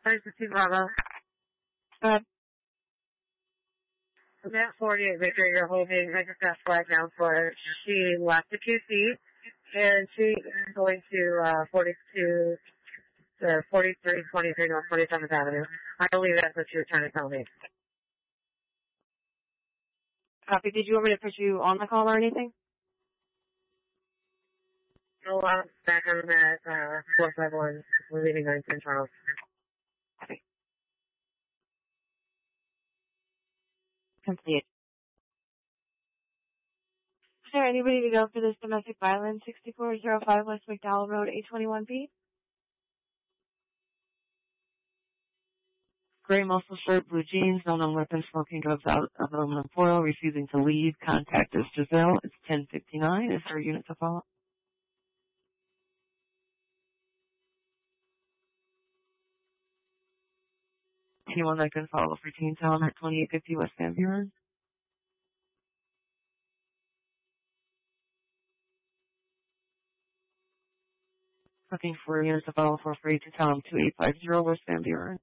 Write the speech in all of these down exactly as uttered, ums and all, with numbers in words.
Thanks to Bravo. Good. Net forty-eight Victor, you're holding. I just got flagged down for it. She left the Q C, and she is going to uh, forty-two, uh, forty-three twenty-three North twenty-seventh Avenue. I believe that's what you were trying to tell me. Copy. Did you want me to put you on the call or anything? No, I'm back on that uh, four five one. We're leaving going to Charles. Copy. Complete. Is there anybody to go for this domestic violence, sixty-four oh five West McDowell Road, eight twenty-one P? Gray muscle shirt, blue jeans, no known weapons, smoking drugs out of aluminum foil, refusing to leave. Contact is Giselle. It's ten fifty-nine. Is there a unit to follow? Anyone that can follow for Teen Town at twenty-eight fifty West Van Buren? Looking for units to follow for free to Town two eight five zero West Van Buren.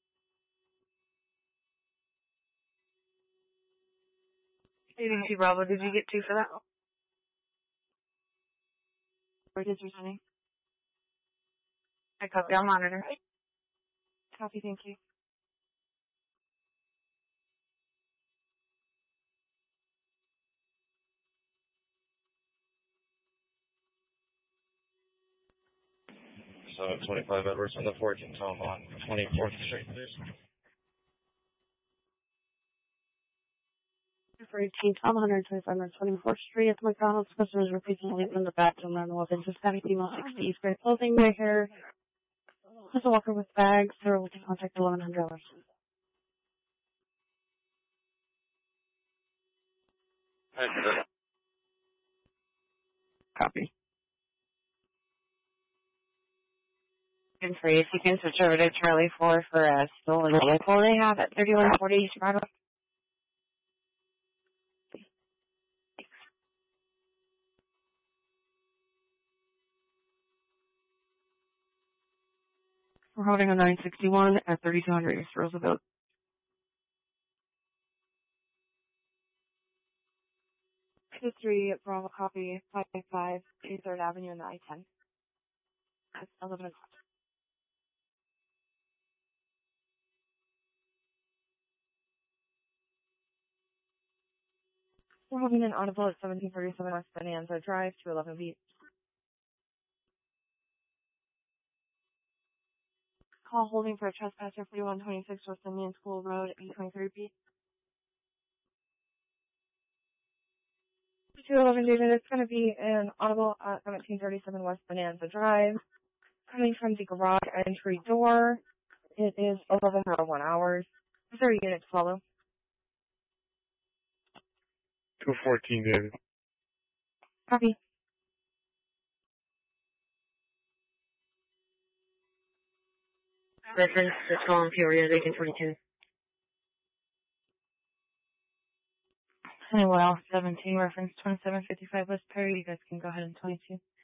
Agency Bravo, did you get two for that? Where is returning? I copy. I'll monitor. Copy, thank you. So twenty-five Edwards on the fourteenth home on twenty-fourth Street, please. For eighteenth, I'm one twenty-five North twenty-fourth Street at the McDonald's. Customers repeatedly in the bathroom and weapons. Just having female sixty East Gray clothing, gray hair. There's a walker with bags. They're able to contact eleven hundred dollars. Copy. And free, if you can switch over to Charlie four for a stolen vehicle they have at thirty-one forty East Broadway. We're holding a nine sixty-one at thirty-two hundred East Roosevelt. two three Bravo copy, five five eighty-third Avenue in the I ten. That's eleven o'clock. We're holding an audible at seventeen thirty-seven West Bonanza Drive, two eleven B. Call holding for a trespasser, forty-one twenty-six West Indian School Road, eight twenty-three B. two eleven David, it's going to be an audible at seventeen thirty-seven West Bonanza Drive. Coming from the garage entry door. It is eleven oh one hours. Is there a unit to follow? two fourteen, David. Copy. Reference to Colin Peoria, eighteen twenty-two. Honeywell seventeen, reference twenty-seven fifty-five West Perry. You guys can go ahead and twenty-two.